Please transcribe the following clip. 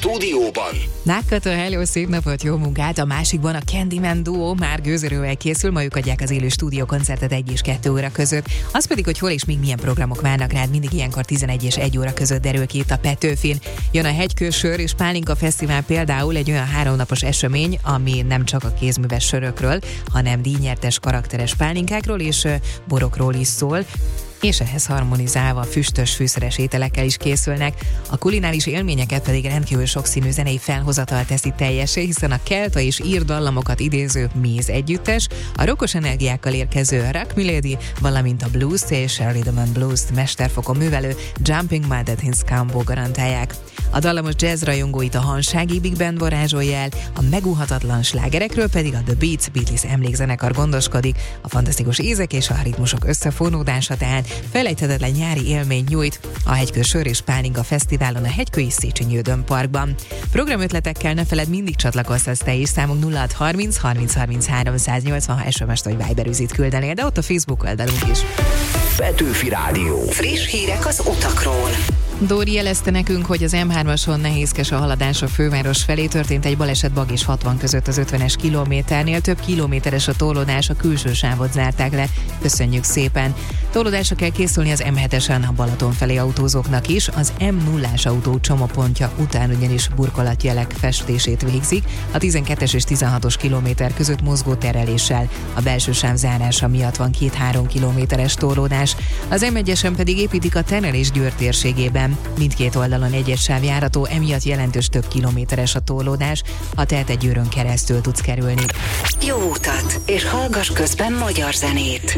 stúdióban Nákata, hello, szép napot, jó munkát! A másikban a Candyman duó már gőzerővel készül, ma ők adják az élő stúdiókoncertet 1 és 2 óra között. Az pedig, hogy hol és még milyen programok várnak rád, mindig ilyenkor 11 és 1 óra között derül ki itt a Petőfin. Jön a Hegykő Sör és Pálinka Fesztivál, például egy olyan 3 napos esemény, ami nem csak a kézműves sörökről, hanem díjnyertes karakteres pálinkákról és borokról is szól, és ehhez harmonizálva füstös, fűszeres ételekkel is készülnek. A kulináris élményeket pedig rendkívül sokszínű zenei felhozatal teszi teljessé, hiszen a kelta és ír dallamokat idéző Méz együttes, a rockos energiákkal érkező Rock Milady, valamint a blues és rhythm and blues-t mesterfokon művelő Jumping Mad Athens Combo garantálják. A dallamos jazz rajongóit a hansági Big Band varázsolja el, a megúhatatlan slágerekről pedig a The Beatles emlékzenekar gondoskodik, a fantasztikus ízek és a ritmusok összefonódása tehát felejthetetlen nyári élmény nyújt a Hegykő Sör és Pálinka Fesztiválon a Hegykői Széchenyi Ödön Parkban. Programötletekkel ne feledd, mindig csatlakozhatsz te is, számunk 0630 30 33 180, ha SMS-t vagy Viber üzit küldenél, de ott a Facebook oldalunk is. Petőfi Rádió. Friss hírek az utakról. Dóri jelezte nekünk, hogy az M3-ason nehézkes a haladás a főváros felé, történt egy baleset Bag és 60 között az 50-es kilométernél, több kilométeres a tolódás, a külső sávot zárták le. Köszönjük szépen! Tolódásra kell készülni az M7-esen a Balaton felé autózóknak is, az M0-ás autó csomópontja után ugyanis burkolatjelek festését végzik, a 12-es és 16-os kilométer között mozgó tereléssel. A belső sáv zárása miatt van 2-3 kilométeres tolódás. Az M1-esen pedig építik a Terelés-Győr térségében. Mindkét oldalon egy sáv járható, emiatt jelentős több kilométeres a tolódás, ha te egy Győrön keresztül tudsz kerülni. Jó utat, és hallgass közben magyar zenét.